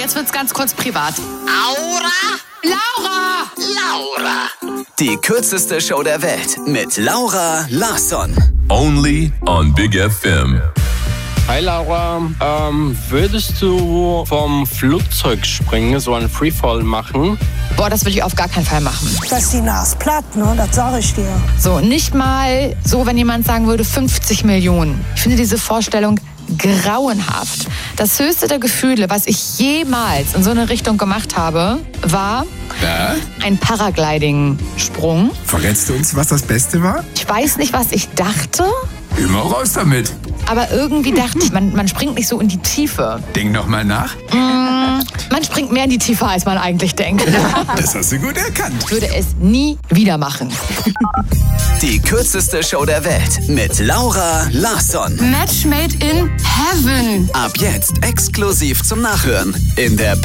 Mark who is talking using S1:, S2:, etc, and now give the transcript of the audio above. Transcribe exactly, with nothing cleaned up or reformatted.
S1: jetzt wird's ganz kurz privat.
S2: Aura?
S1: Laura!
S2: Laura!
S3: Die kürzeste Show der Welt mit Laura Larsson.
S4: Only on Big F M.
S5: Hi Laura, ähm, würdest du vom Flugzeug springen, so einen Freefall machen?
S1: Boah, das würde ich auf gar keinen Fall machen.
S6: Das ist die Nase platt, ne? Das sage ich dir.
S1: So, nicht mal so, wenn jemand sagen würde, fünfzig Millionen. Ich finde diese Vorstellung grauenhaft. Das höchste der Gefühle, was ich jemals in so eine Richtung gemacht habe, war
S7: Ja?
S1: ein Paragliding-Sprung.
S7: Verrätst du uns, was das Beste war?
S1: Ich weiß nicht, was ich dachte,
S7: Immer raus damit.
S1: aber irgendwie dachte ich, man, man springt nicht so in die Tiefe.
S7: Denk noch mal nach.
S1: Man springt mehr in die Tiefe, als man eigentlich denkt.
S7: Das hast du gut erkannt.
S1: Ich würde es nie wieder machen.
S3: Die kürzeste Show der Welt mit Laura Larsson.
S1: Match made in heaven.
S3: Ab jetzt exklusiv zum Nachhören in der